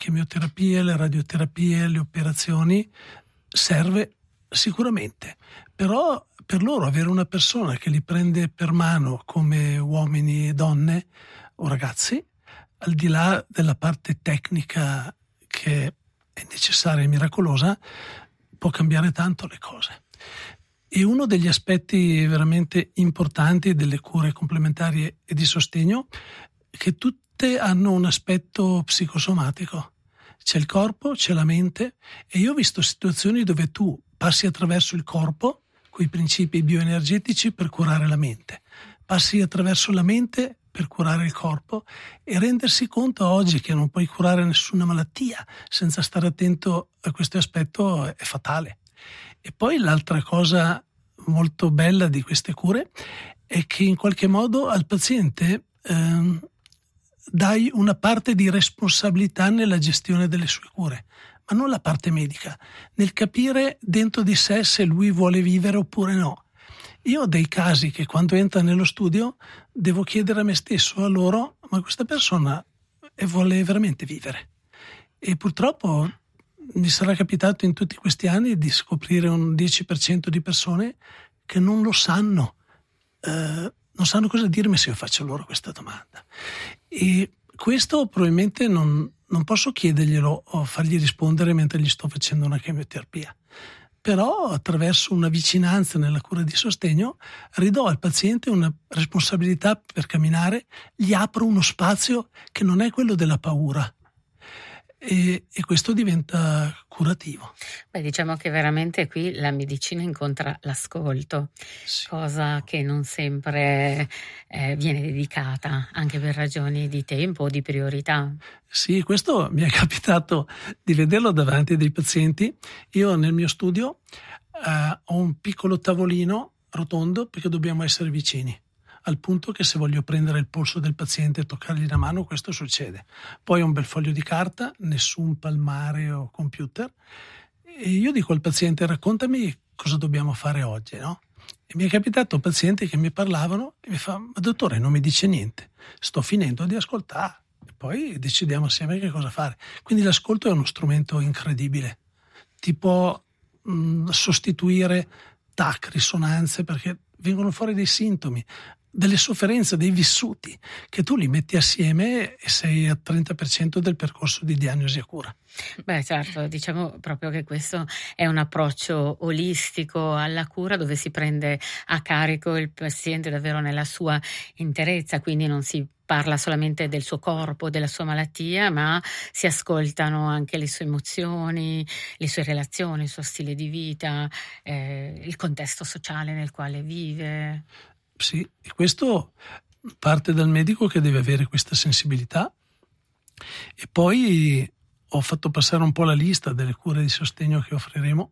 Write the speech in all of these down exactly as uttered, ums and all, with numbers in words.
chemioterapie, le radioterapie, le operazioni, serve sicuramente, però per loro avere una persona che li prende per mano come uomini e donne o ragazzi, al di là della parte tecnica che è necessaria e miracolosa, può cambiare tanto le cose. E uno degli aspetti veramente importanti delle cure complementari e di sostegno è che tutte hanno un aspetto psicosomatico. C'è il corpo, c'è la mente, e io ho visto situazioni dove tu passi attraverso il corpo, quei principi bioenergetici, per curare la mente. Passi attraverso la mente per curare il corpo, e rendersi conto oggi che non puoi curare nessuna malattia senza stare attento a questo aspetto è fatale. E poi l'altra cosa molto bella di queste cure è che in qualche modo al paziente ehm, dai una parte di responsabilità nella gestione delle sue cure, ma non la parte medica, nel capire dentro di sé se lui vuole vivere oppure no. Io ho dei casi che quando entra nello studio devo chiedere a me stesso, a loro, ma questa persona vuole veramente vivere? E purtroppo mi sarà capitato in tutti questi anni di scoprire un dieci per cento di persone che non lo sanno, eh, non sanno cosa dirmi se io faccio loro questa domanda. E questo probabilmente non, non posso chiederglielo o fargli rispondere mentre gli sto facendo una chemioterapia. Però attraverso una vicinanza nella cura di sostegno ridò al paziente una responsabilità per camminare, gli apro uno spazio che non è quello della paura, e, e questo diventa curativo. Beh, diciamo che veramente qui la medicina incontra l'ascolto, Sì. Cosa che non sempre eh, viene dedicata, anche per ragioni di tempo o di priorità. Sì, questo mi è capitato di vederlo davanti a dei pazienti. Io nel mio studio eh, ho un piccolo tavolino rotondo perché dobbiamo essere vicini, al punto che se voglio prendere il polso del paziente e toccargli la mano, questo succede. Poi ho un bel foglio di carta, nessun palmare o computer, e io dico al paziente: raccontami cosa dobbiamo fare oggi, no? E mi è capitato pazienti che mi parlavano e mi fa: ma dottore, non mi dice niente, sto finendo di ascoltare e poi decidiamo assieme che cosa fare. Quindi l'ascolto è uno strumento incredibile, ti può mh, sostituire tac, risonanze, perché vengono fuori dei sintomi, delle sofferenze, dei vissuti che tu li metti assieme e sei al trenta per cento del percorso di diagnosi e cura. Beh, certo, diciamo proprio che questo è un approccio olistico alla cura, dove si prende a carico il paziente davvero nella sua interezza, quindi non si parla solamente del suo corpo, della sua malattia, ma si ascoltano anche le sue emozioni, le sue relazioni, il suo stile di vita, eh, il contesto sociale nel quale vive. Sì, e questo parte dal medico che deve avere questa sensibilità. E poi ho fatto passare un po' la lista delle cure di sostegno che offriremo,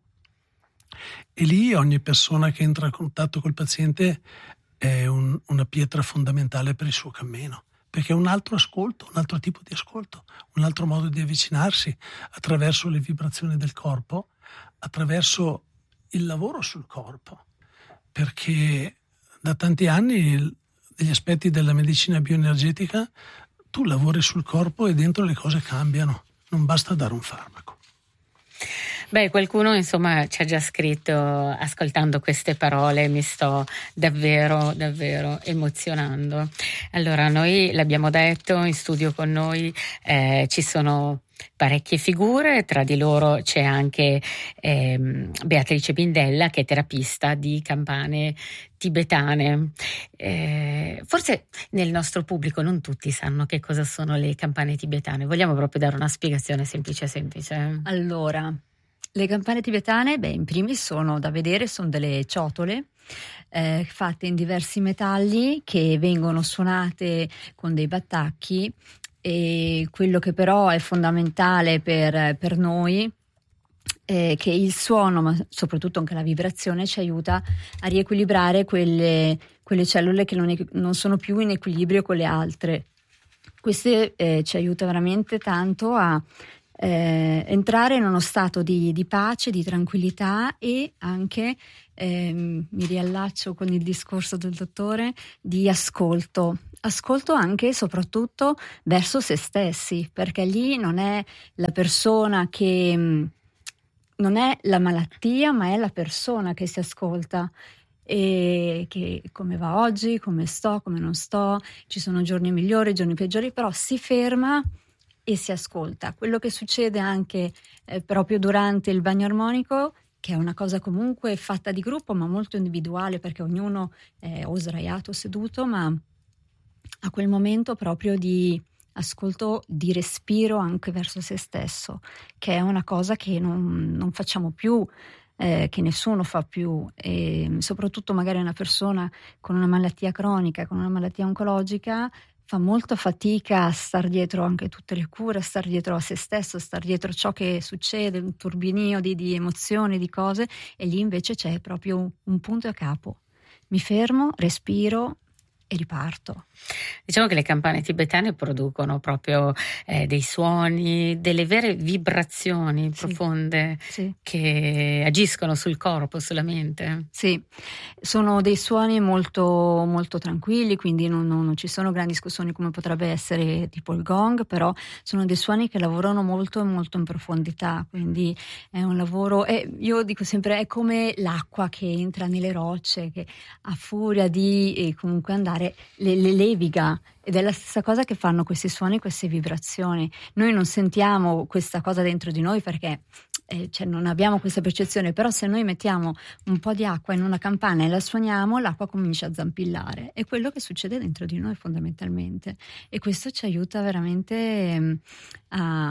e lì ogni persona che entra in contatto col paziente è un, una pietra fondamentale per il suo cammino, perché è un altro ascolto, un altro tipo di ascolto, un altro modo di avvicinarsi attraverso le vibrazioni del corpo, attraverso il lavoro sul corpo, perché da tanti anni degli aspetti della medicina bioenergetica tu lavori sul corpo e dentro le cose cambiano, non basta dare un farmaco. Beh, qualcuno insomma ci ha già scritto, ascoltando queste parole mi sto davvero davvero emozionando. Allora, noi l'abbiamo detto, in studio con noi eh, ci sono parecchie figure, tra di loro c'è anche ehm, Beatrice Bindella, che è terapista di campane tibetane. Eh, forse nel nostro pubblico non tutti sanno che cosa sono le campane tibetane. Vogliamo proprio dare una spiegazione semplice semplice? Allora, le campane tibetane, beh, in primis sono da vedere, sono delle ciotole eh, fatte in diversi metalli che vengono suonate con dei battacchi. E quello che però è fondamentale per, per noi è che il suono, ma soprattutto anche la vibrazione, ci aiuta a riequilibrare quelle, quelle cellule che non, è, non sono più in equilibrio con le altre. Questo eh, ci aiuta veramente tanto a eh, entrare in uno stato di, di pace, di tranquillità e anche, eh, mi riallaccio con il discorso del dottore, di ascolto. Ascolto anche e soprattutto verso se stessi, perché lì non è la persona che, non è la malattia, ma è la persona che si ascolta. E che come va oggi, come sto, come non sto, ci sono giorni migliori, giorni peggiori, però si ferma e si ascolta. Quello che succede anche eh, proprio durante il bagno armonico, che è una cosa comunque fatta di gruppo ma molto individuale, perché ognuno è o sdraiato o seduto, ma a quel momento proprio di ascolto, di respiro anche verso se stesso, che è una cosa che non, non facciamo più, eh, che nessuno fa più, e soprattutto magari una persona con una malattia cronica, con una malattia oncologica, fa molta fatica a star dietro anche tutte le cure, a star dietro a se stesso, a star dietro ciò che succede, un turbinio di, di emozioni, di cose, e lì invece c'è proprio un, un punto e a capo. Mi fermo, respiro e riparto. Diciamo che le campane tibetane producono proprio eh, dei suoni, delle vere vibrazioni Sì. profonde Sì. che agiscono sul corpo, sulla mente. Sì, sono dei suoni molto, molto tranquilli, quindi non, non, non ci sono grandi discussioni come potrebbe essere tipo il gong, però sono dei suoni che lavorano molto molto in profondità, quindi è un lavoro, e io dico sempre, è come l'acqua che entra nelle rocce, che a furia di eh, comunque andare le, le leviga, ed è la stessa cosa che fanno questi suoni, queste vibrazioni. Noi non sentiamo questa cosa dentro di noi perché eh, cioè non abbiamo questa percezione, però se noi mettiamo un po' di acqua in una campana e la suoniamo, l'acqua comincia a zampillare, è quello che succede dentro di noi fondamentalmente, e questo ci aiuta veramente eh, a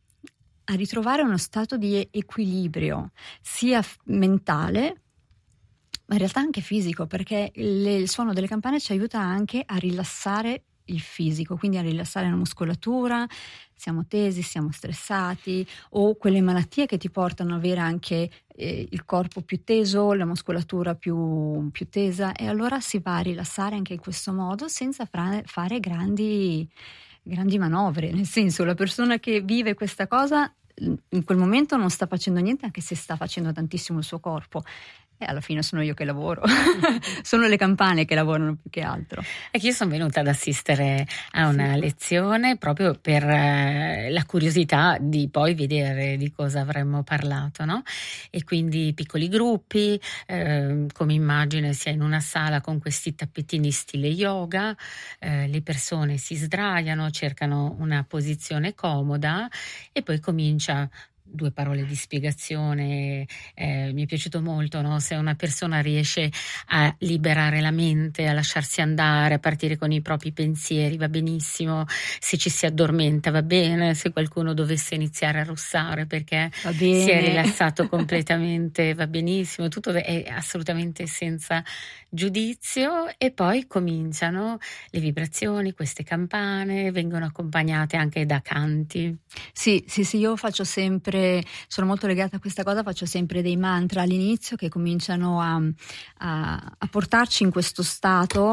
a ritrovare uno stato di equilibrio sia mentale ma in realtà anche fisico, perché le, il suono delle campane ci aiuta anche a rilassare il fisico, quindi a rilassare la muscolatura, siamo tesi, siamo stressati, o quelle malattie che ti portano ad avere anche eh, il corpo più teso, la muscolatura più, più tesa, e allora si va a rilassare anche in questo modo senza fra- fare grandi, grandi manovre, nel senso, la persona che vive questa cosa in quel momento non sta facendo niente, anche se sta facendo tantissimo il suo corpo. E alla fine sono io che lavoro, sono le campane che lavorano più che altro. Ecco, io sono venuta ad assistere a una sì. lezione proprio per eh, la curiosità di poi vedere di cosa avremmo parlato, no? E quindi piccoli gruppi, eh, come immagine sia in una sala con questi tappetini stile yoga, eh, le persone si sdraiano, cercano una posizione comoda e poi comincia due parole di spiegazione. Eh, mi è piaciuto molto, no? Se una persona riesce a liberare la mente, a lasciarsi andare, a partire con i propri pensieri, va benissimo. Se ci si addormenta va bene, se qualcuno dovesse iniziare a russare perché si è rilassato completamente va benissimo, tutto è assolutamente senza giudizio. E poi cominciano le vibrazioni, queste campane vengono accompagnate anche da canti. Sì, sì, sì, io faccio sempre, sono molto legata a questa cosa, faccio sempre dei mantra all'inizio che cominciano a, a, a portarci in questo stato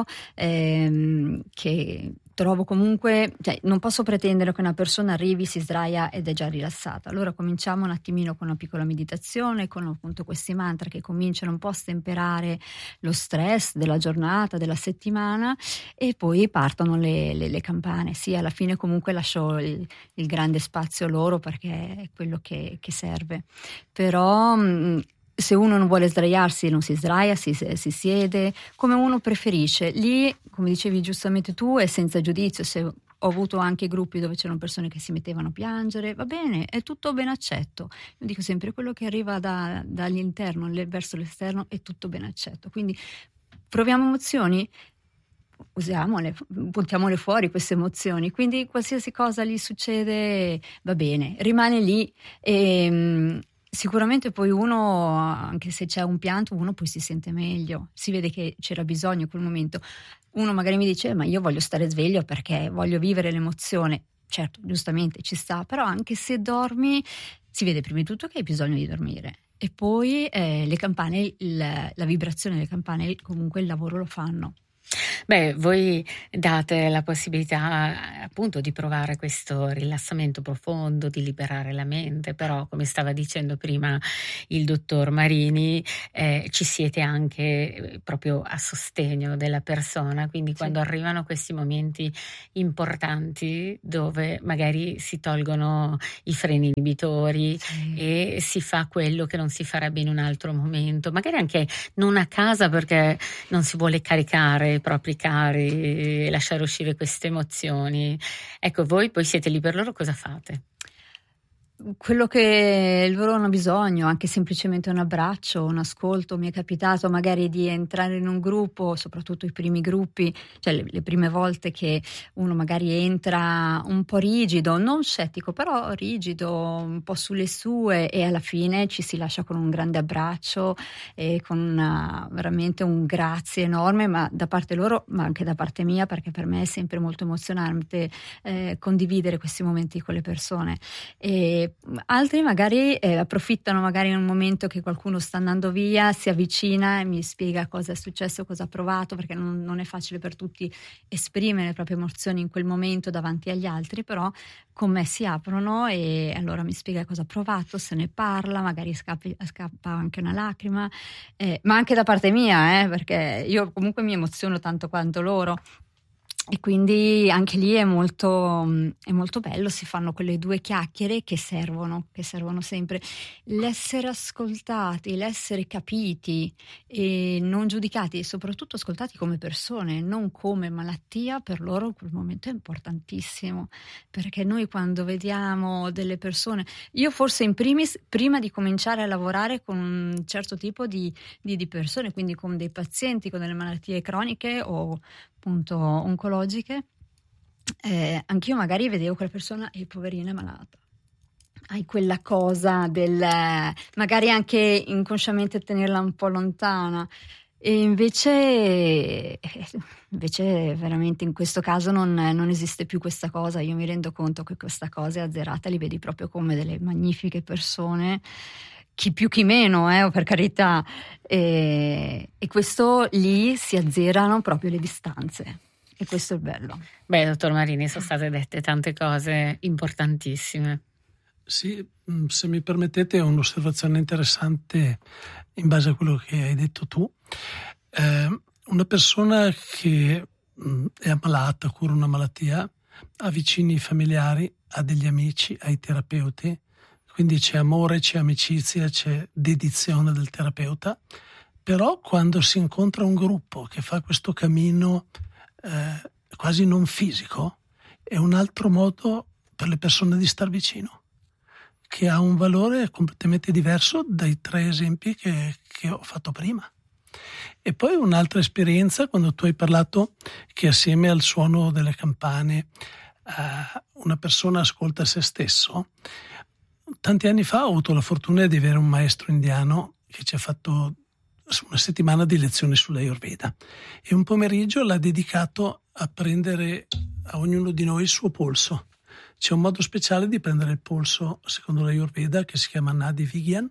ehm, che trovo comunque, cioè, non posso pretendere che una persona arrivi, si sdraia ed è già rilassata. Allora cominciamo un attimino con una piccola meditazione, con appunto questi mantra che cominciano un po' a stemperare lo stress della giornata, della settimana, e poi partono le, le, le campane. Sì, alla fine comunque lascio il, il grande spazio loro perché è quello che, che serve. Però mh, se uno non vuole sdraiarsi non si sdraia, si, si siede come uno preferisce. Lì, come dicevi giustamente tu, è senza giudizio. Se ho avuto anche gruppi dove c'erano persone che si mettevano a piangere, va bene, è tutto ben accetto. Io dico sempre, quello che arriva da, dall'interno verso l'esterno è tutto ben accetto. Quindi proviamo emozioni, usiamole, buttiamole fuori queste emozioni. Quindi qualsiasi cosa lì succede va bene, rimane lì. E sicuramente poi uno, anche se c'è un pianto, uno poi si sente meglio, si vede che c'era bisogno in quel momento. Uno magari mi dice, ma io voglio stare sveglio perché voglio vivere l'emozione. Certo, giustamente ci sta, però anche se dormi si vede prima di tutto che hai bisogno di dormire, e poi eh, le campane, il, la vibrazione delle campane comunque il lavoro lo fanno. Beh, voi date la possibilità appunto di provare questo rilassamento profondo, di liberare la mente, però come stava dicendo prima il dottor Marini, eh, ci siete anche proprio a sostegno della persona, quindi sì. Quando arrivano questi momenti importanti dove magari si tolgono i freni inibitori sì. E si fa quello che non si farebbe in un altro momento, magari anche non a casa perché non si vuole caricare i propri cari e lasciare uscire queste emozioni. Ecco, voi poi siete lì per loro, cosa fate? Quello che loro hanno bisogno, anche semplicemente un abbraccio, un ascolto. Mi è capitato magari di entrare in un gruppo, soprattutto i primi gruppi, cioè le, le prime volte che uno magari entra un po' rigido, non scettico, però rigido, un po' sulle sue, e alla fine ci si lascia con un grande abbraccio e con una, veramente un grazie enorme, ma da parte loro, ma anche da parte mia, perché per me è sempre molto emozionante eh, condividere questi momenti con le persone. E altri magari eh, approfittano magari in un momento che qualcuno sta andando via, si avvicina e mi spiega cosa è successo, cosa ha provato, perché non, non è facile per tutti esprimere le proprie emozioni in quel momento davanti agli altri, però con me si aprono e allora mi spiega cosa ha provato, se ne parla, magari scappi, scappa anche una lacrima, eh, ma anche da parte mia, eh, perché io comunque mi emoziono tanto quanto loro. E quindi anche lì è molto, è molto bello, si fanno quelle due chiacchiere che servono, che servono sempre. L'essere ascoltati, l'essere capiti e non giudicati, e soprattutto ascoltati come persone, non come malattia, per loro in quel momento è importantissimo, perché noi quando vediamo delle persone, io forse in primis, prima di cominciare a lavorare con un certo tipo di, di, di persone, quindi con dei pazienti con delle malattie croniche o appunto oncologiche, eh, anch'io magari vedevo quella persona e poverina è malata. Hai quella cosa del magari anche inconsciamente tenerla un po' lontana, e invece invece veramente in questo caso non, non esiste più questa cosa. Io mi rendo conto che questa cosa è azzerata, li vedi proprio come delle magnifiche persone, chi più chi meno, eh, per carità, e, e questo lì si azzerano proprio le distanze, e questo è bello. Beh, dottor Marini, sono state dette tante cose importantissime. Sì, se mi permettete un'osservazione interessante in base a quello che hai detto tu. Eh, una persona che mh, è ammalata, cura una malattia, ha vicini i familiari, ha degli amici, ha i terapeuti, quindi c'è amore, c'è amicizia, c'è dedizione del terapeuta, però quando si incontra un gruppo che fa questo cammino eh, quasi non fisico, è un altro modo per le persone di star vicino, che ha un valore completamente diverso dai tre esempi che, che ho fatto prima. E poi un'altra esperienza, quando tu hai parlato che assieme al suono delle campane eh, una persona ascolta se stesso. Tanti anni fa ho avuto la fortuna di avere un maestro indiano che ci ha fatto una settimana di lezioni sull'Ayurveda, e un pomeriggio l'ha dedicato a prendere a ognuno di noi il suo polso. C'è un modo speciale di prendere il polso secondo l'Ayurveda che si chiama Nadi Vigyan,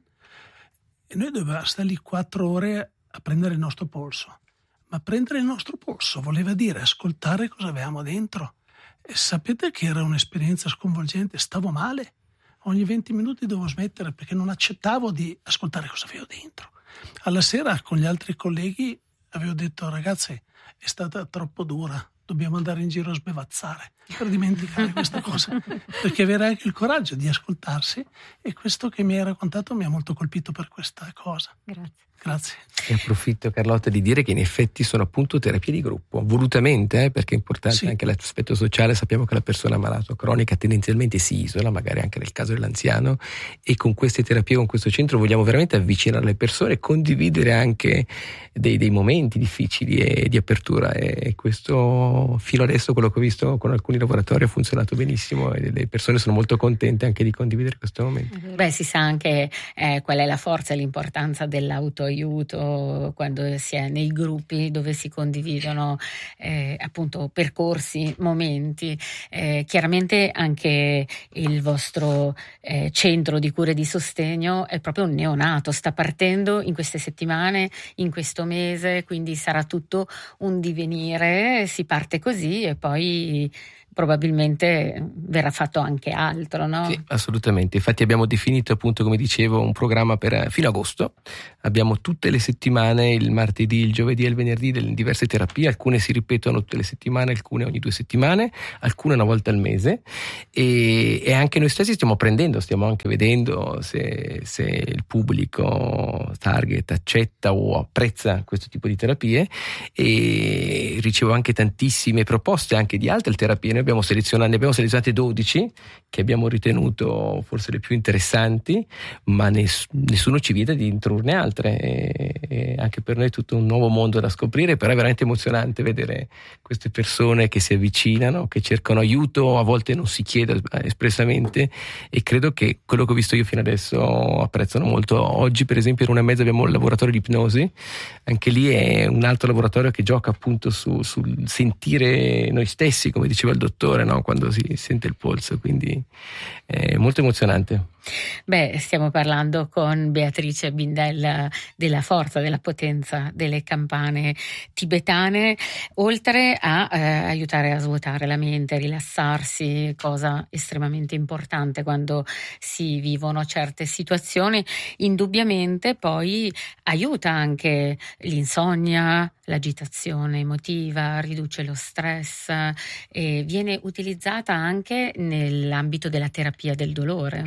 e noi dovevamo stare lì quattro ore a prendere il nostro polso. Ma prendere il nostro polso voleva dire ascoltare cosa avevamo dentro, e sapete che era un'esperienza sconvolgente. Stavo male, ogni venti minuti dovevo smettere perché non accettavo di ascoltare cosa avevo dentro. Alla sera con gli altri colleghi avevo detto: ragazzi, è stata troppo dura, dobbiamo andare in giro a sbevazzare per dimenticare questa cosa, perché avere anche il coraggio di ascoltarsi, e questo che mi hai raccontato mi ha molto colpito per questa cosa. Grazie. Grazie. E approfitto, Carlotta, di dire che in effetti sono appunto terapie di gruppo, volutamente, eh, perché è importante sì. Anche l'aspetto sociale. Sappiamo che la persona malata cronica tendenzialmente si isola, magari anche nel caso dell'anziano, e con queste terapie, con questo centro vogliamo veramente avvicinare le persone, condividere anche dei, dei momenti difficili e di apertura, e questo fino adesso, quello che ho visto con alcuni alcuni laboratori ha funzionato benissimo e le persone sono molto contente anche di condividere questo momento. Beh, si sa anche eh, qual è la forza e l'importanza dell'autoaiuto quando si è nei gruppi dove si condividono eh, appunto percorsi, momenti. Eh, chiaramente anche il vostro eh, centro di cure di sostegno è proprio un neonato, sta partendo in queste settimane, in questo mese, quindi sarà tutto un divenire, si parte così e poi probabilmente verrà fatto anche altro, no? Sì, assolutamente. Infatti abbiamo definito, appunto, come dicevo, un programma per fino agosto. Abbiamo tutte le settimane, il martedì, il giovedì e il venerdì, delle diverse terapie. Alcune si ripetono tutte le settimane, alcune ogni due settimane, alcune una volta al mese. E, e anche noi stessi stiamo apprendendo, stiamo anche vedendo se, se il pubblico target accetta o apprezza questo tipo di terapie. E ricevo anche tantissime proposte anche di altre terapie. Noi abbiamo selezionato, ne abbiamo selezionate dodici che abbiamo ritenuto forse le più interessanti, ma ness- nessuno ci vieta di introdurne altre, e, e anche per noi è tutto un nuovo mondo da scoprire, però è veramente emozionante vedere queste persone che si avvicinano, che cercano aiuto, a volte non si chiede espressamente, e credo che quello che ho visto io fino adesso apprezzano molto. Oggi per esempio in una e mezza abbiamo il laboratorio di ipnosi, anche lì è un altro laboratorio che gioca appunto su, sul sentire noi stessi, come diceva il dottore, no? Quando si sente il polso, quindi è molto emozionante. Beh, stiamo parlando con Beatrice Bindel della forza, della potenza delle campane tibetane, oltre a eh, aiutare a svuotare la mente, rilassarsi, cosa estremamente importante quando si vivono certe situazioni. Indubbiamente poi aiuta anche l'insonnia, l'agitazione emotiva, riduce lo stress e viene utilizzata anche nell'ambito della terapia del dolore.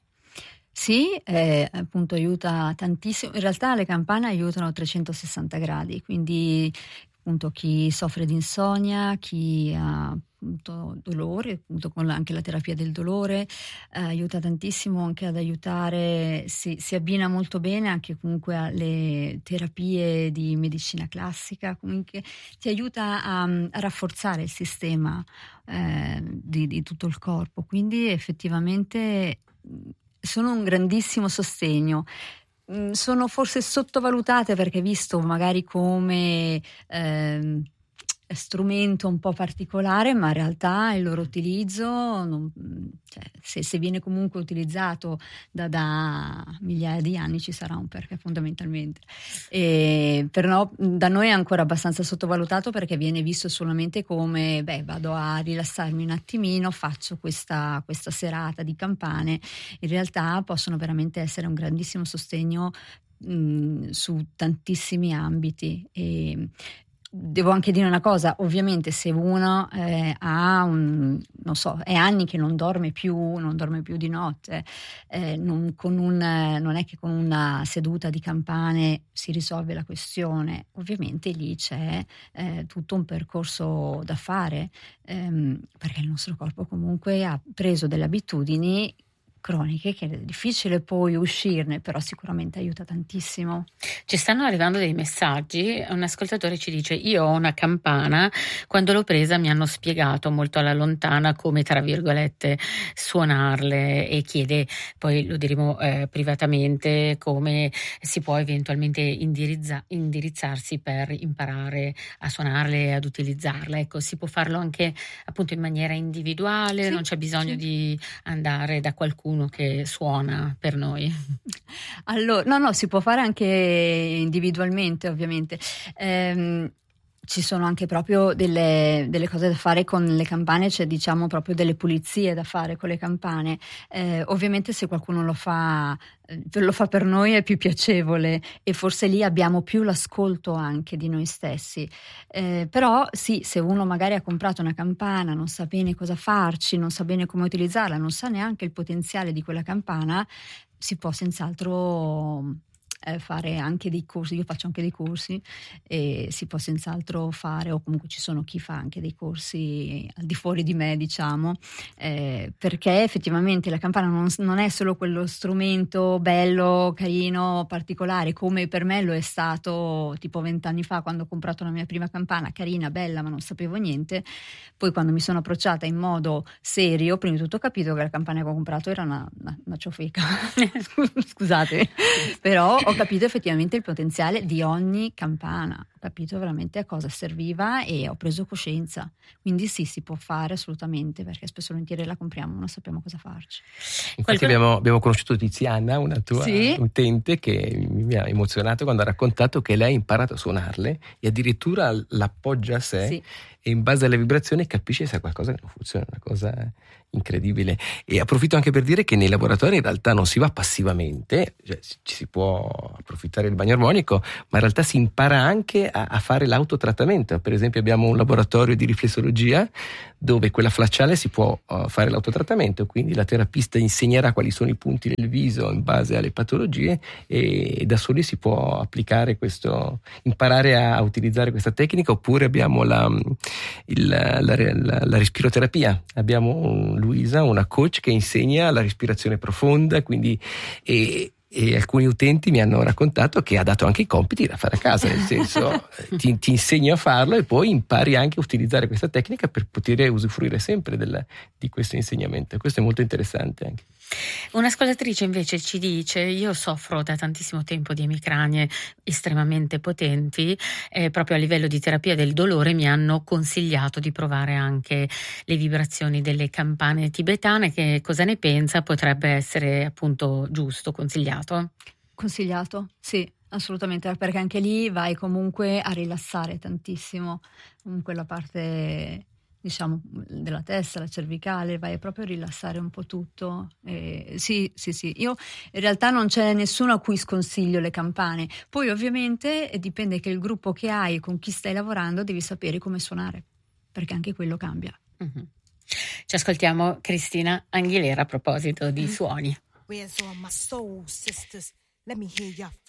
Sì, eh, appunto aiuta tantissimo. In realtà le campane aiutano a trecentosessanta gradi, quindi appunto chi soffre di insonnia, chi ha appunto dolore, appunto con anche la terapia del dolore, eh, aiuta tantissimo anche ad aiutare, si, si abbina molto bene anche comunque alle terapie di medicina classica, comunque ti aiuta a, a rafforzare il sistema eh, di, di tutto il corpo, quindi effettivamente sono un grandissimo sostegno. Sono forse sottovalutate perché visto magari come eh, strumento un po' particolare, ma in realtà il loro utilizzo non, cioè, se, se viene comunque utilizzato da, da migliaia di anni ci sarà un perché fondamentalmente, e però da noi è ancora abbastanza sottovalutato perché viene visto solamente come beh vado a rilassarmi un attimino, faccio questa, questa serata di campane. In realtà possono veramente essere un grandissimo sostegno mh, su tantissimi ambiti. E devo anche dire una cosa, ovviamente se uno eh, ha un, non so, è anni che non dorme più, non dorme più di notte, eh, non, con un, non è che con una seduta di campane si risolve la questione, ovviamente lì c'è eh, tutto un percorso da fare, ehm, perché il nostro corpo comunque ha preso delle abitudini croniche che è difficile poi uscirne, però sicuramente aiuta tantissimo. Ci stanno arrivando dei messaggi, un ascoltatore ci dice: io ho una campana, quando l'ho presa mi hanno spiegato molto alla lontana come tra virgolette suonarle, e chiede, poi lo diremo eh, privatamente, come si può eventualmente indirizza, indirizzarsi per imparare a suonarle e ad utilizzarle. Ecco, si può farlo anche appunto in maniera individuale, sì, non c'è bisogno sì. di andare da qualcuno che suona per noi. Allora, no, no, si può fare anche individualmente, ovviamente. Ehm, ci sono anche proprio delle, delle cose da fare con le campane, cioè diciamo proprio delle pulizie da fare con le campane. Eh, ovviamente se qualcuno lo fa, eh, lo fa per noi è più piacevole e forse lì abbiamo più l'ascolto anche di noi stessi. Eh, però sì, se uno magari ha comprato una campana, non sa bene cosa farci, non sa bene come utilizzarla, non sa neanche il potenziale di quella campana, si può senz'altro eh, fare anche dei corsi, io faccio anche dei corsi e si può senz'altro fare, o comunque ci sono chi fa anche dei corsi al di fuori di me, diciamo, eh, perché effettivamente la campana non, non è solo quello strumento bello, carino, particolare, come per me lo è stato tipo vent'anni fa quando ho comprato la mia prima campana, carina, bella, ma non sapevo niente. Poi quando mi sono approcciata in modo serio, prima di tutto ho capito che la campana che ho comprato era una, una, una ciofeca, scusate, però ho capito effettivamente il potenziale di ogni campana, ho capito veramente a cosa serviva e ho preso coscienza. Quindi sì, si può fare assolutamente, perché spesso volentieri la compriamo ma non sappiamo cosa farci. Infatti Qualcuno... abbiamo, abbiamo conosciuto Tiziana, una tua sì? utente, che mi ha emozionato quando ha raccontato che lei ha imparato a suonarle e addirittura l'appoggia a sé, sì, e in base alle vibrazioni capisce se è qualcosa che non funziona, una cosa incredibile. E approfitto anche per dire che nei laboratori in realtà non si va passivamente, cioè ci si può approfittare del bagno armonico, ma in realtà si impara anche a, a fare l'autotrattamento. Per esempio abbiamo un laboratorio di riflessologia dove quella flacciale si può uh, fare l'autotrattamento, quindi la terapista insegnerà quali sono i punti del viso in base alle patologie e, e da soli si può applicare questo, imparare a, a utilizzare questa tecnica. Oppure abbiamo la, il, la, la, la respiroterapia, abbiamo un, Luisa, una coach che insegna la respirazione profonda, quindi e, e alcuni utenti mi hanno raccontato che ha dato anche i compiti da fare a casa, nel senso ti, ti insegno a farlo e poi impari anche a utilizzare questa tecnica per poter usufruire sempre del, di questo insegnamento. Questo è molto interessante anche. Un'ascoltatrice invece ci dice: io soffro da tantissimo tempo di emicranie estremamente potenti, eh, proprio a livello di terapia del dolore mi hanno consigliato di provare anche le vibrazioni delle campane tibetane. Che cosa ne pensa? Potrebbe essere appunto giusto, consigliato? Consigliato, sì, assolutamente, perché anche lì vai comunque a rilassare tantissimo comunque la parte, diciamo, della testa, la cervicale, vai proprio a rilassare un po' tutto. Eh, sì, sì, sì. Io in realtà non c'è nessuno a cui sconsiglio le campane. Poi ovviamente dipende che il gruppo che hai, con chi stai lavorando, devi sapere come suonare, perché anche quello cambia. Mm-hmm. Ci ascoltiamo Cristina Aguilera a proposito di suoni. Where's all my soul sisters? Let me hear ya.